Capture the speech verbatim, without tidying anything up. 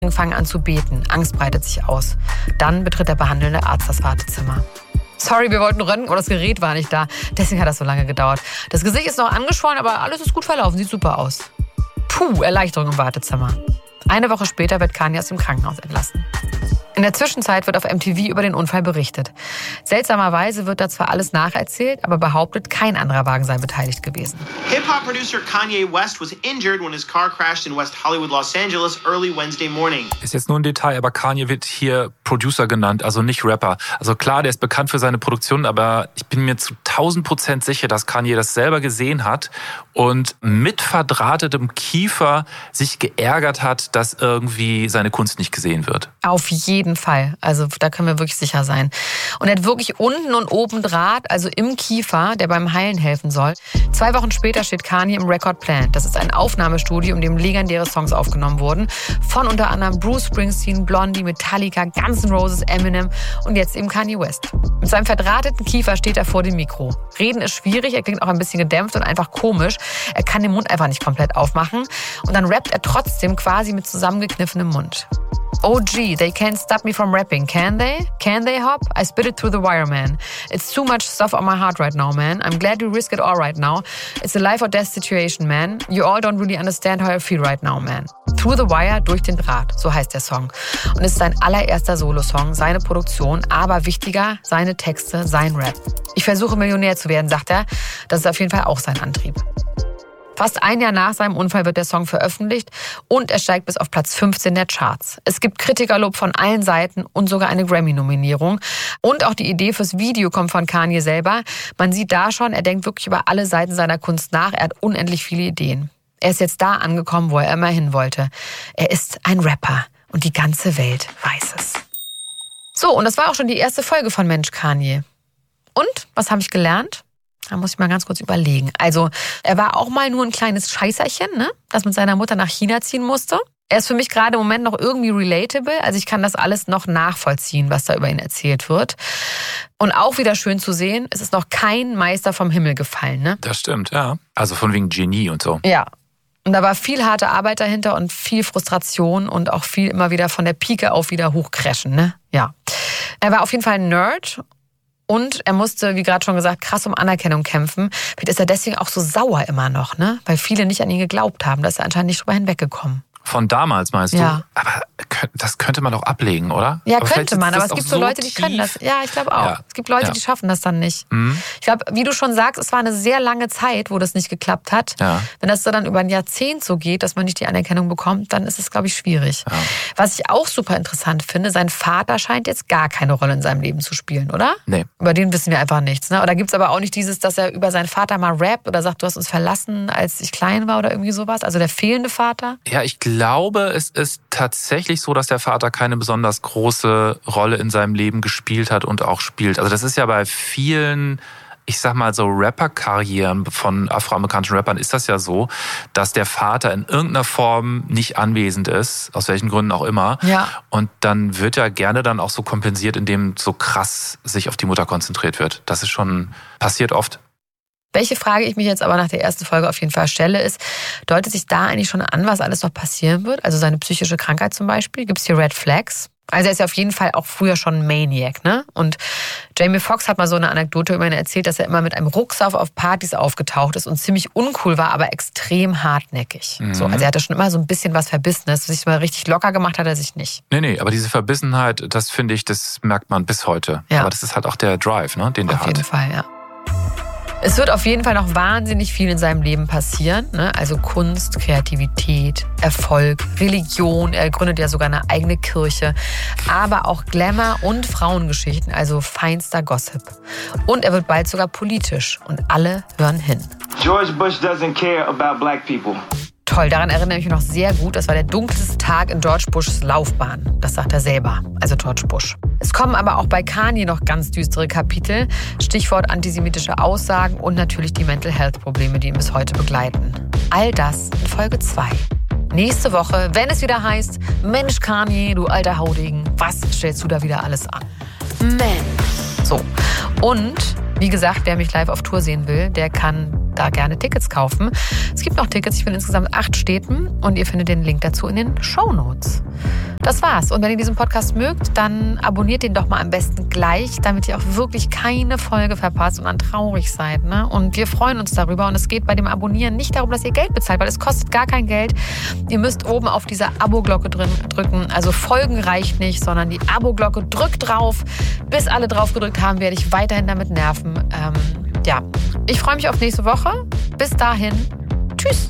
fangen an zu beten. Angst breitet sich aus. Dann betritt der behandelnde Arzt das Wartezimmer. Sorry, wir wollten röntgen, aber das Gerät war nicht da. Deswegen hat das so lange gedauert. Das Gesicht ist noch angeschwollen, aber alles ist gut verlaufen. Sieht super aus. Puh, Erleichterung im Wartezimmer. Eine Woche später wird Kanye aus dem Krankenhaus entlassen. In der Zwischenzeit wird auf M T V über den Unfall berichtet. Seltsamerweise wird da zwar alles nacherzählt, aber behauptet, kein anderer Wagen sei beteiligt gewesen. Hip-Hop-Producer Kanye West was injured when his car crashed in West Hollywood, Los Angeles, early Wednesday morning. Ist jetzt nur ein Detail, aber Kanye wird hier Producer genannt, also nicht Rapper. Also klar, der ist bekannt für seine Produktion, aber ich bin mir zu tausend Prozent sicher, dass Kanye das selber gesehen hat und mit verdrahtetem Kiefer sich geärgert hat, dass irgendwie seine Kunst nicht gesehen wird. Auf jeden Fall. Also da können wir wirklich sicher sein. Und er hat wirklich unten und oben Draht, also im Kiefer, der beim Heilen helfen soll. Zwei Wochen später steht Kanye im Record Plant. Das ist ein Aufnahmestudio, in dem legendäre Songs aufgenommen wurden. Von unter anderem Bruce Springsteen, Blondie, Metallica, Guns N' Roses, Eminem und jetzt eben Kanye West. Mit seinem verdrahteten Kiefer steht er vor dem Mikro. Reden ist schwierig, er klingt auch ein bisschen gedämpft und einfach komisch. Er kann den Mund einfach nicht komplett aufmachen. Und dann rappt er trotzdem quasi mit zusammengekniffenem Mund. O G, they can't stop me from rapping, can they? Can they, Hop? I spit it through the wire, man. It's too much stuff on my heart right now, man. I'm glad you risk it all right now. It's a life or death situation, man. You all don't really understand how I feel right now, man. Through the wire, durch den Draht, so heißt der Song. Und es ist sein allererster Solosong, seine Produktion, aber wichtiger, seine Texte, sein Rap. Ich versuche Millionär zu werden, sagt er. Das ist auf jeden Fall auch sein Antrieb. Fast ein Jahr nach seinem Unfall wird der Song veröffentlicht und er steigt bis auf Platz fünfzehn der Charts. Es gibt Kritikerlob von allen Seiten und sogar eine Grammy-Nominierung. Und auch die Idee fürs Video kommt von Kanye selber. Man sieht da schon, er denkt wirklich über alle Seiten seiner Kunst nach. Er hat unendlich viele Ideen. Er ist jetzt da angekommen, wo er immer hin wollte. Er ist ein Rapper und die ganze Welt weiß es. So, und das war auch schon die erste Folge von Mensch Kanye. Und, was habe ich gelernt? Da muss ich mal ganz kurz überlegen. Also, er war auch mal nur ein kleines Scheißerchen, ne? Das mit seiner Mutter nach China ziehen musste. Er ist für mich gerade im Moment noch irgendwie relatable. Also ich kann das alles noch nachvollziehen, was da über ihn erzählt wird. Und auch wieder schön zu sehen, es ist noch kein Meister vom Himmel gefallen, ne? Das stimmt, ja. Also von wegen Genie und so. Ja. Und da war viel harte Arbeit dahinter und viel Frustration und auch viel immer wieder von der Pike auf wieder hochcrashen, ne? Ja. Er war auf jeden Fall ein Nerd. Und er musste, wie gerade schon gesagt, krass um Anerkennung kämpfen. Vielleicht ist er deswegen auch so sauer immer noch, ne? Weil viele nicht an ihn geglaubt haben. Da ist er anscheinend nicht drüber hinweggekommen. Von damals meinst du? Ja. Aber das könnte man doch ablegen, oder? Ja, aber könnte man, aber es gibt so Leute, die tief. können das. Ja, ich glaube auch. Ja. Es gibt Leute, ja. die schaffen das dann nicht. Mhm. Ich glaube, wie du schon sagst, es war eine sehr lange Zeit, wo das nicht geklappt hat. Ja. Wenn das dann über ein Jahrzehnt so geht, dass man nicht die Anerkennung bekommt, dann ist es, glaube ich, schwierig. Ja. Was ich auch super interessant finde, sein Vater scheint jetzt gar keine Rolle in seinem Leben zu spielen, oder? Nee. Über den wissen wir einfach nichts. Ne? Oder gibt es aber auch nicht dieses, dass er über seinen Vater mal rappt oder sagt, du hast uns verlassen, als ich klein war oder irgendwie sowas? Also der fehlende Vater? Ja, ich glaube, es ist tatsächlich so, dass der Vater keine besonders große Rolle in seinem Leben gespielt hat und auch spielt. Also das ist ja bei vielen, ich sag mal so Rapper-Karrieren von afroamerikanischen Rappern ist das ja so, dass der Vater in irgendeiner Form nicht anwesend ist, aus welchen Gründen auch immer. Ja. Und dann wird er gerne dann auch so kompensiert, indem so krass sich auf die Mutter konzentriert wird. Das ist schon passiert oft. Welche Frage ich mich jetzt aber nach der ersten Folge auf jeden Fall stelle, ist, deutet sich da eigentlich schon an, was alles noch passieren wird? Also seine psychische Krankheit zum Beispiel? Gibt es hier Red Flags? Also er ist ja auf jeden Fall auch früher schon ein Maniac, ne? Und Jamie Foxx hat mal so eine Anekdote über ihn erzählt, dass er immer mit einem Rucksack auf Partys aufgetaucht ist und ziemlich uncool war, aber extrem hartnäckig. Mhm. So, also er hatte schon immer so ein bisschen was Verbissenes. Sich mal richtig locker gemacht hat er sich nicht. Nee, nee, aber diese Verbissenheit, das finde ich, das merkt man bis heute. Ja. Aber das ist halt auch der Drive, ne, den der auf hat. Auf jeden Fall, ja. Es wird auf jeden Fall noch wahnsinnig viel in seinem Leben passieren, ne? Also Kunst, Kreativität, Erfolg, Religion. Er gründet ja sogar eine eigene Kirche. Aber auch Glamour und Frauengeschichten, also feinster Gossip. Und er wird bald sogar politisch und alle hören hin. George Bush doesn't care about black people. Toll, daran erinnere ich mich noch sehr gut. Das war der dunkelste Tag in George Bushs Laufbahn. Das sagt er selber, also George Bush. Es kommen aber auch bei Kanye noch ganz düstere Kapitel. Stichwort antisemitische Aussagen und natürlich die Mental Health Probleme, die ihn bis heute begleiten. All das in Folge zwei. Nächste Woche, wenn es wieder heißt, Mensch Kanye, du alter Haudegen, was stellst du da wieder alles an? Mensch. So, und wie gesagt, wer mich live auf Tour sehen will, der kann da gerne Tickets kaufen. Es gibt noch Tickets, ich bin in insgesamt acht Städten und ihr findet den Link dazu in den Shownotes. Das war's. Und wenn ihr diesen Podcast mögt, dann abonniert den doch mal am besten gleich, damit ihr auch wirklich keine Folge verpasst und dann traurig seid. Ne? Und wir freuen uns darüber. Und es geht bei dem Abonnieren nicht darum, dass ihr Geld bezahlt, weil es kostet gar kein Geld. Ihr müsst oben auf diese Abo-Glocke drin drücken. Also Folgen reicht nicht, sondern die Abo-Glocke. Drückt drauf. Bis alle drauf gedrückt haben, werde ich weiterhin damit nerven. Ähm, ja, ich freue mich auf nächste Woche. Bis dahin.